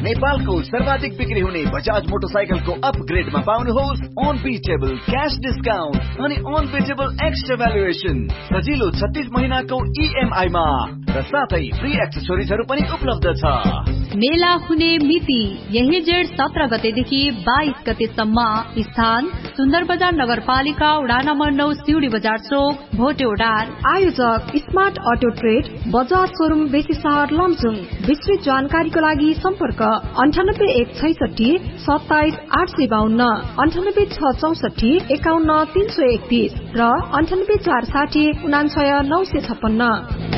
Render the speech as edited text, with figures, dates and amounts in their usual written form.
नेपालको सर्वाधिक बिक्री हुने बजाज मोटरसाइकलको अपग्रेडमा पाउनुहोस् अनबिटेबल क्याश डिस्काउन्ट अनि अनबिटेबल एक्स्ट्रा भ्यालुएसन सजिलो 36 महिनाको EMI मा र साथै फ्री एक्सेसरिजहरु पनि उपलब्ध छ। मेला हुने मिति यही जेठ 17 गतेदेखि 22 गतेसम्म। स्थान सुन्दर बजार नगरपालिका वडा नम्बर 9 सिउडी बजार चोक भोटेउडार। आयोजक smart auto trade Bajaj showroom बेसी सहर लमजुङ। विस्तृत जानकारीको लागि सम्पर्क 9816 27 852 98664 51 331 र 98 460 99 956।